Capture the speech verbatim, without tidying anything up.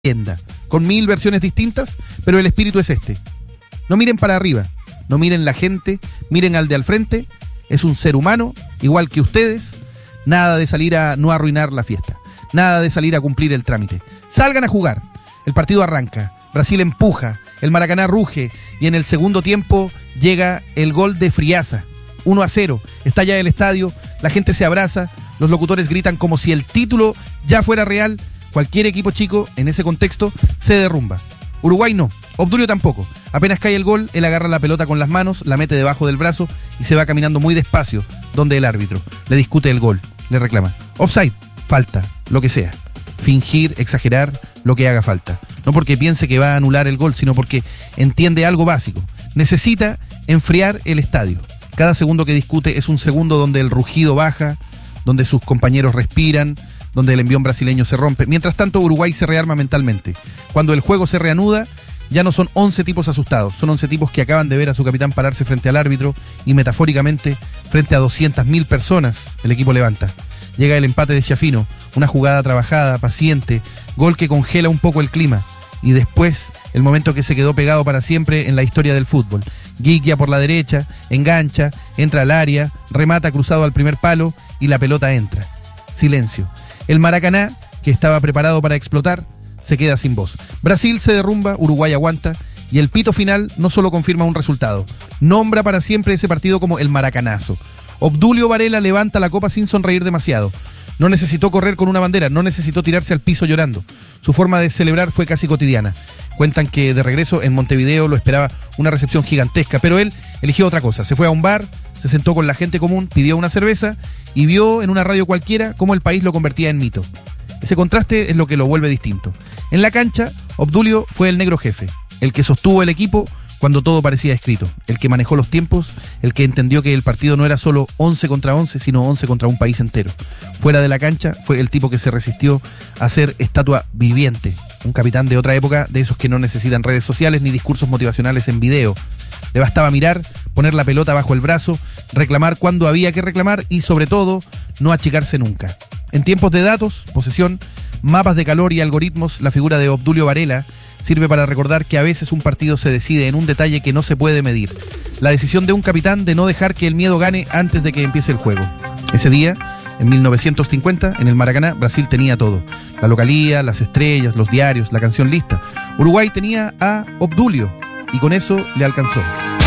leyenda, con mil versiones distintas, pero el espíritu es este. No miren para arriba, no miren la gente, miren al de al frente, es un ser humano, igual que ustedes, nada de salir a no arruinar la fiesta, nada de salir a cumplir el trámite. Salgan a jugar, el partido arranca, Brasil empuja, el Maracaná ruge y en el segundo tiempo llega el gol de Friaza, uno a cero, estalla el estadio, la gente se abraza, los locutores gritan como si el título ya fuera real. Cualquier equipo chico, en ese contexto, se derrumba. Uruguay no, Obdulio tampoco. Apenas cae el gol, él agarra la pelota con las manos, la mete debajo del brazo y se va caminando muy despacio, donde el árbitro le discute el gol, le reclama. Offside, falta, lo que sea. Fingir, exagerar, lo que haga falta. No porque piense que va a anular el gol, sino porque entiende algo básico. Necesita enfriar el estadio. Cada segundo que discute es un segundo donde el rugido baja, donde sus compañeros respiran, donde el envión brasileño se rompe. Mientras tanto, Uruguay se rearma mentalmente. Cuando el juego se reanuda, ya no son once tipos asustados, son once tipos que acaban de ver a su capitán pararse frente al árbitro y metafóricamente frente a doscientas mil personas. El equipo levanta. Llega el empate de Schiaffino, una jugada trabajada, paciente, gol que congela un poco el clima. Y después, el momento que se quedó pegado para siempre en la historia del fútbol. Guiglia por la derecha, engancha, entra al área, remata cruzado al primer palo y la pelota entra. Silencio. El Maracaná, que estaba preparado para explotar, se queda sin voz. Brasil se derrumba, Uruguay aguanta, y el pito final no solo confirma un resultado, nombra para siempre ese partido como el Maracanazo. Obdulio Varela levanta la copa sin sonreír demasiado. No necesitó correr con una bandera, no necesitó tirarse al piso llorando. Su forma de celebrar fue casi cotidiana. Cuentan que de regreso en Montevideo lo esperaba una recepción gigantesca, pero él eligió otra cosa. Se fue a un bar, se sentó con la gente común, pidió una cerveza y vio en una radio cualquiera cómo el país lo convertía en mito. Ese contraste es lo que lo vuelve distinto. En la cancha, Obdulio fue el negro jefe, el que sostuvo el equipo cuando todo parecía escrito, el que manejó los tiempos, el que entendió que el partido no era solo once contra once, sino once contra un país entero. Fuera de la cancha fue el tipo que se resistió a ser estatua viviente, un capitán de otra época, de esos que no necesitan redes sociales ni discursos motivacionales en video. Le bastaba mirar, poner la pelota bajo el brazo, reclamar cuando había que reclamar y, sobre todo, no achicarse nunca. En tiempos de datos, posesión, mapas de calor y algoritmos, la figura de Obdulio Varela sirve para recordar que a veces un partido se decide en un detalle que no se puede medir. La decisión de un capitán de no dejar que el miedo gane antes de que empiece el juego. Ese día, en mil novecientos cincuenta, en el Maracaná, Brasil tenía todo. La localía, las estrellas, los diarios, la canción lista. Uruguay tenía a Obdulio y con eso le alcanzó.